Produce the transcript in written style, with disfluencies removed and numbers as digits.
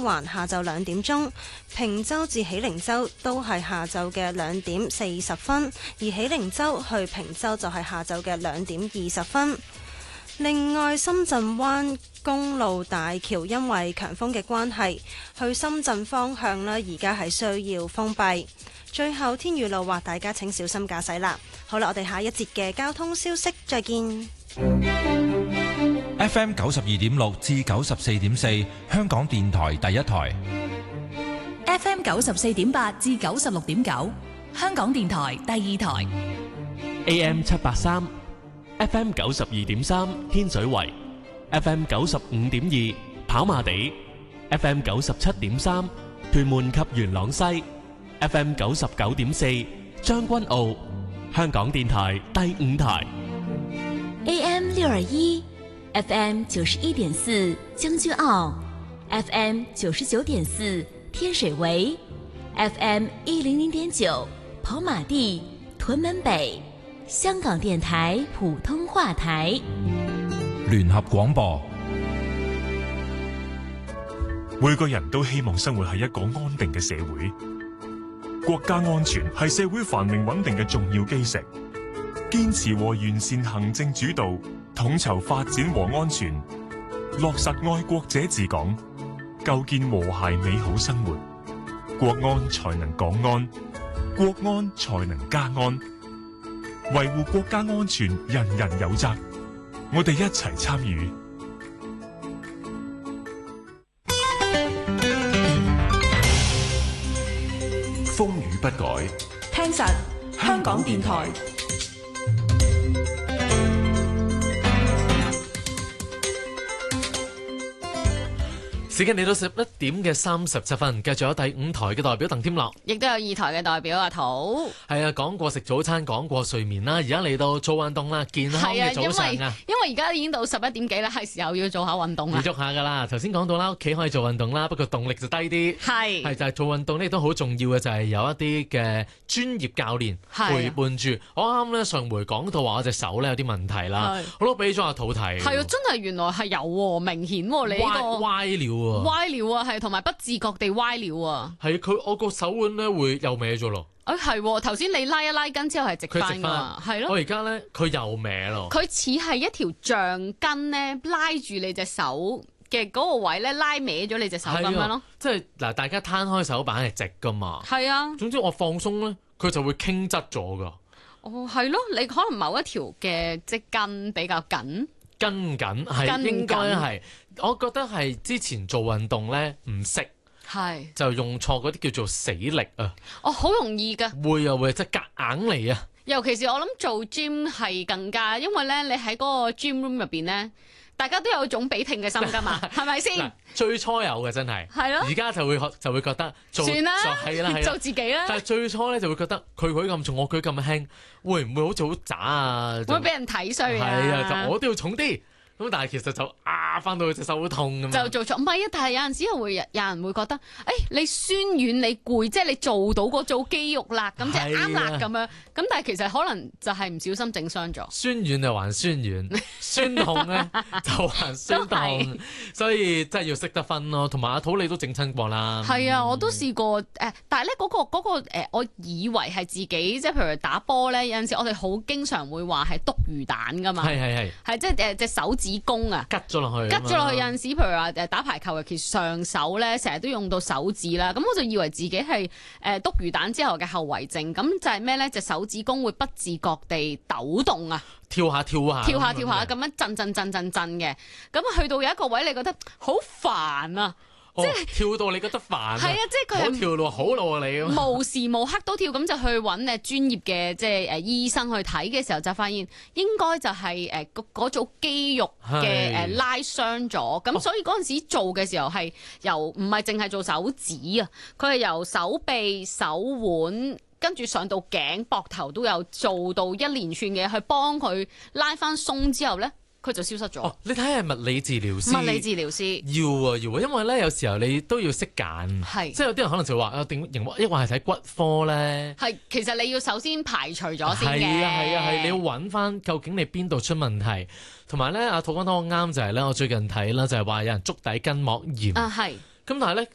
環下晝2點鐘，坪洲至喜靈洲都係下晝嘅2點40分，而喜靈洲去坪洲就係下晝嘅2點20分。另外，深圳灣公路大橋因為強風嘅關係，去深圳方向呢而家係需要封閉。最後，天雨路滑，大家請小心駕駛啦。好啦，我哋下一節嘅交通消息再見。 FM 92.6至94.4，香港電台第一台。 FM 94.8至96.9，香港電台第二台。 AM 783，FM 92.3，天水圍，FM 95.2，跑馬地，FM 97.3，屯門及元朗西，FM 99.4，將軍澳，香港電台第五台。 AM 621，FM 91.4，將軍澳，FM 99.4，天水圍，FM 100.9，跑馬地，屯門北，香港電台普通話台。 聯合廣播。 每個人都希望生活喺一個安定嘅社會，國家安全係社會繁榮穩定嘅重要基石。堅持和完善行政主導，統籌發展和安全，落實愛國者治港，構建和諧美好生活，國安才能港安，國安才能家安。維護國家安全，人人有責，我哋一齊參與。 風雨不改， 聽實香港電台。 時間嚟到11點嘅37分，繼續有第五台嘅代表鄧添樂， 亦都有二台嘅代表阿土。 係啊，講過食早餐，講過睡眠啦，而家嚟到做運動啦，健康嘅早上啊。因為而家已經到11點幾啦，係時候要做下運動啦。 要喐下噶啦，頭先講到啦，屋企可以做運動啦，不過動力就低啲。係就係做運動呢，都好重要嘅，就係有一啲嘅專業教練陪伴住。我啱咧上回講到話我隻手咧有啲問題啦，我都俾咗阿土睇。 係啊，真係原來係有明顯喎，你呢個歪了。 歪了啊，係同埋不自覺地歪了啊。 係我個手腕咧會又歪咗咯。 係頭先你拉一拉筋之後係直翻㗎，係咯。我而家咧佢又歪咯。 佢似係一條橡筋咧拉住你隻手嘅嗰個位咧，拉歪咗你隻手咁樣咯。 即係嗱，大家攤開手板係直㗎嘛。 係啊。總之我放鬆咧，佢就會傾側咗㗎。 哦，係咯，你可能某一條嘅即筋比較緊。 跟緊係應該係，我覺得係之前做運動咧唔識，係就用錯嗰啲叫做死力啊！ 哦，好容易㗎， 會即係夾硬嚟啊！ 尤其是我諗做 gym 係更加，因為咧你喺嗰個 gym room 入邊咧，大家都有種比拼嘅心㗎嘛，係咪先？最初有嘅真係，係咯，而家就會覺得算啦，係啦，做自己啦。但係最初咧就會覺得佢舉咁重，我舉咁輕，會唔會好似好渣啊？會俾人睇衰啊？係啊，就我都要重啲。咁但係其實就翻到去隻手好痛咁就做錯，唔係啊！但係有陣時又會有人會覺得，你酸軟你攰，即係你做到嗰組肌肉啦，咁就啱啦咁樣。咁但係其實可能就係唔小心整傷咗。酸軟就還酸軟，酸痛咧就還酸痛，所以真係要識得分咯。同埋阿土你都整親過啦。係啊，我都試過但係咧嗰個我以為係自己，即係譬如打波咧，有陣時我哋好經常會話係篤魚蛋噶嘛。係即係隻手指公啊，拮咗落去，有陣時譬如話打排球，尤其上手咧，成日都用到手指啦。咁我就以為自己係篤魚蛋之後嘅後遺症，咁就係咩咧？隻手指公會不自覺地抖動啊，跳下咁樣震嘅。咁去到有一個位，你覺得好煩啊！即係跳到你覺得煩，係啊！即係佢跳到好咯，你無時無刻都跳，咁就去揾專業嘅即係醫生去睇嘅時候，就發現應該就係嗰組肌肉嘅拉傷咗，咁所以嗰陣時做嘅時候係由唔係淨係做手指啊，佢係由手臂、手腕跟住上到頸、膊頭都有做到一連串嘅去幫佢拉翻鬆之後咧。佢就消失咗。你睇下物理治療師。物理治療師要啊，因為咧有時候你都要識揀，即係有啲人可能就話抑或係睇骨科咧。係，其實你要首先排除咗先嘅。係，你要揾翻究竟你邊度出問題，同埋咧阿土講得好啱就係咧，我最近睇啦就係話有人足底筋膜炎。係。咁但係咧